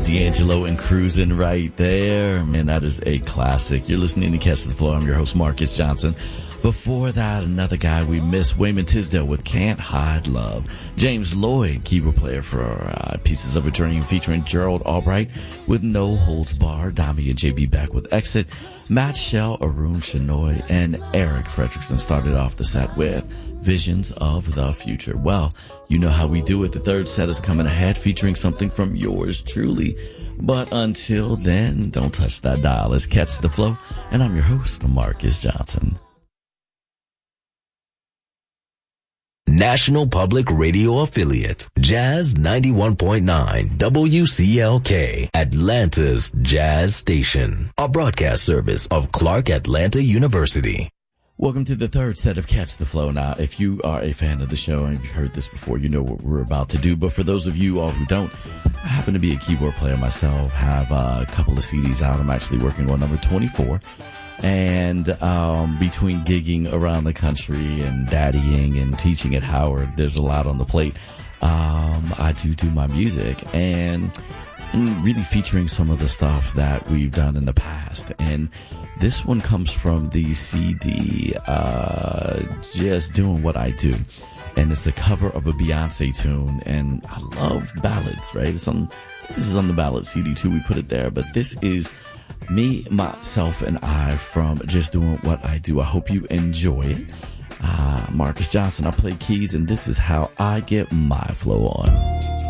D'Angelo and Cruising right there. Man, that is a classic. You're listening to Catch the Flow. I'm your host, Marcus Johnson. Before that, another guy we miss, Wayman Tisdale with Can't Hide Love. James Lloyd, keyboard player for Pieces of a Dream, featuring Gerald Albright with No Holds Barred. Dami and JB back with Exit. Matt Shell, Arun Shenoy, and Eric Fredrickson started off the set with Visions of the Future. Well, you know how we do it. The third set is coming ahead, featuring something from yours truly. But until then, don't touch that dial. Let's catch the flow. And I'm your host, Marcus Johnson. National Public Radio affiliate, Jazz 91.9 WCLK, Atlanta's Jazz Station, a broadcast service of Clark Atlanta University. Welcome to the third set of Catch the Flow. Now, if you are a fan of the show and you've heard this before, you know what we're about to do. But for those of you all who don't, I happen to be a keyboard player myself, have a couple of CDs out. I'm actually working on number 24. And between gigging around the country and daddying and teaching at Howard, there's a lot on the plate. I do my music and really featuring some of the stuff that we've done in the past. And this one comes from the CD, Just Doing What I Do. And it's the cover of a Beyonce tune. And I love ballads, right? This is on the ballad CD too. We put it there, but this is me, myself, and I from Just Doing What I Do. I hope you enjoy it. Marcus Johnson, I play keys, and this is how I get my flow on.